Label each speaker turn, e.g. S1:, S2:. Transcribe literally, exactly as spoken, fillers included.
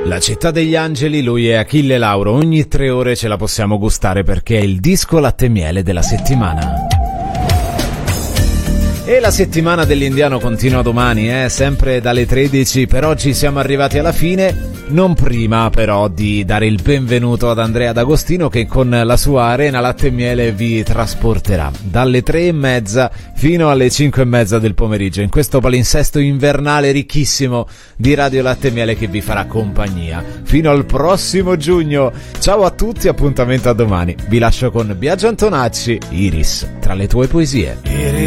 S1: La città degli angeli, lui è Achille Lauro, ogni tre ore ce la possiamo gustare perché è il disco latte e miele della settimana. E la settimana dell'indiano continua domani, eh? Sempre dalle tredici. Per oggi siamo arrivati alla fine, non prima però di dare il benvenuto ad Andrea D'Agostino, che con la sua Arena Latte e Miele vi trasporterà dalle tre e mezza fino alle cinque e mezza del pomeriggio in questo palinsesto invernale ricchissimo di Radio Latte e Miele che vi farà compagnia fino al prossimo giugno. Ciao a tutti, appuntamento a domani. Vi lascio con Biagio Antonacci, Iris, tra le tue poesie. Iris.